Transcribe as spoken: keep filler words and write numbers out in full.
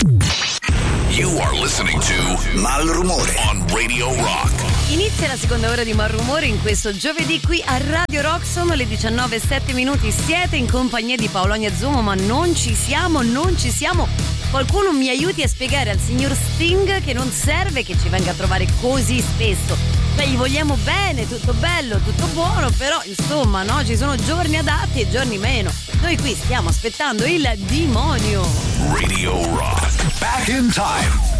You are listening to Malrumore on Radio Rock. Inizia la seconda ora di Malrumore in questo giovedì qui a Radio Rock. Sono le diciannove e sette minuti. Siete in compagnia di Paolonia Zumo, ma non ci siamo, non ci siamo. Qualcuno mi aiuti a spiegare al signor Sting che non serve che ci venga a trovare così spesso. Beh, gli vogliamo bene, tutto bello, tutto buono, però insomma, no, ci sono giorni adatti e giorni meno. Noi qui stiamo aspettando il demonio. Radio Rock. Back in time.